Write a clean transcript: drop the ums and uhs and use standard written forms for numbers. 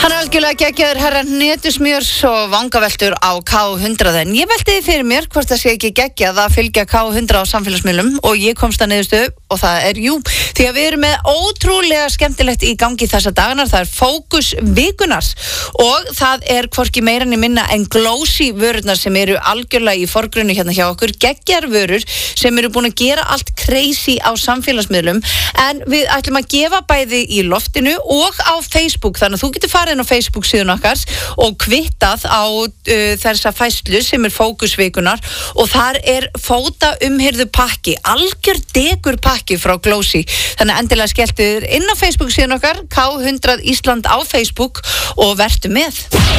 Hann algjörlega geggjaður herra hnetusmjörs og vangaveltur á K100 en ég velti því fyrir mér hvort það sé ekki geggjað að fylgja K100 á samfélagsmiðlum og ég komst að niðurstöðu og það jú, því að við erum með ótrúlega skemmtilegt í gangi þessa dagana, það fókus vikunar og það hvorki meira ni minna en Glossy vörurnar sem eru algjörlega í forgrunni hérna hjá okkur, geggjar vörur sem eru búin að gera allt crazy á samfélagsmiðlum en við ætlum að gefa bæði í loftinu og á Facebook, þannig að þú getur farið inn á Facebook síðan okkar og kvittað á þessa fæslu sem fókusvikunar og þar fóta umhirðu pakki, algjör degur pakki frá Glossy. Þannig endilega skelltu inn á Facebook síðan okkar, K100 Ísland á Facebook og vertu með.